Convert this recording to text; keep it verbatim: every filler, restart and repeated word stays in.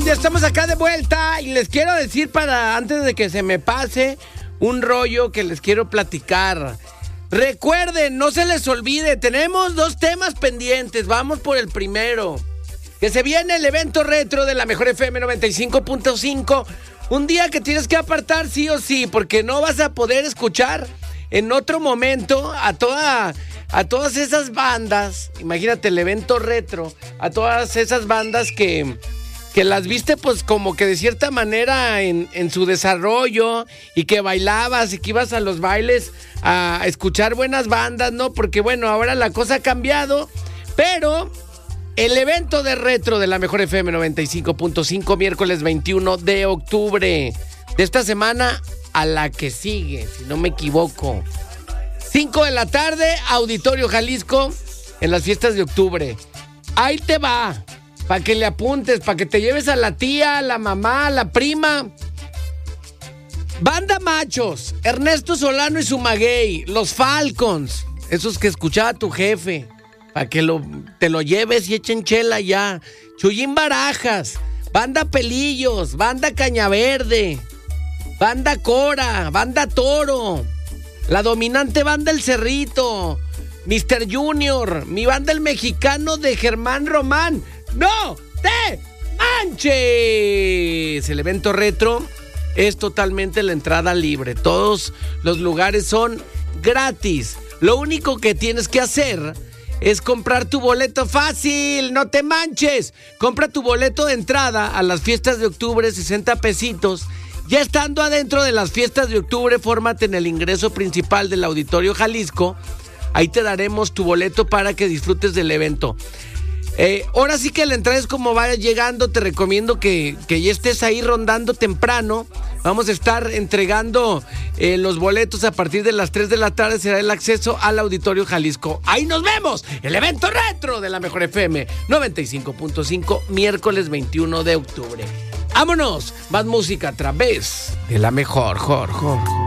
Ya estamos acá de vuelta y les quiero decir para antes de que se me pase un rollo que les quiero platicar. Recuerden, no se les olvide, tenemos dos temas pendientes. Vamos por el primero. Que se viene el evento retro de la Mejor F M noventa y cinco punto cinco. Un día que tienes que apartar sí o sí, porque no vas a poder escuchar en otro momento a toda a todas esas bandas. Imagínate el evento retro, a todas esas bandas que que las viste pues como que de cierta manera en, en su desarrollo y que bailabas y que ibas a los bailes a escuchar buenas bandas, ¿no? Porque bueno, ahora la cosa ha cambiado, pero el evento de retro de la Mejor F M noventa y cinco punto cinco, miércoles veintiuno de octubre de esta semana a la que sigue, si no me equivoco. cinco de la tarde, Auditorio Jalisco, en las fiestas de octubre. Ahí te va. Para que le apuntes, para que te lleves a la tía, a la mamá, a la prima. Banda Machos, Ernesto Solano y su maguey, los Falcons, esos que escuchaba tu jefe, para que lo, te lo lleves y echen chela ya. Chuyín Barajas, Banda Pelillos, Banda Cañaverde, Banda Cora, Banda Toro, la dominante Banda El Cerrito, mister Junior, mi banda El Mexicano de Germán Román. ¡No te manches! El evento retro es totalmente la entrada libre. Todos los lugares son gratis. Lo único que tienes que hacer es comprar tu boleto fácil. ¡No te manches! Compra tu boleto de entrada a las fiestas de octubre, sesenta pesitos. Ya estando adentro de las fiestas de octubre, fórmate en el ingreso principal del Auditorio Jalisco. Ahí te daremos tu boleto para que disfrutes del evento. Eh, ahora sí que la entrada es como vaya llegando. Te recomiendo que, que ya estés ahí rondando temprano. Vamos a estar entregando eh, los boletos a partir de las tres de la tarde. Será el acceso al Auditorio Jalisco. Ahí nos vemos. El evento retro de la Mejor F M noventa y cinco punto cinco, miércoles veintiuno de octubre. ¡Vámonos! Más música a través de la Mejor, Jorge.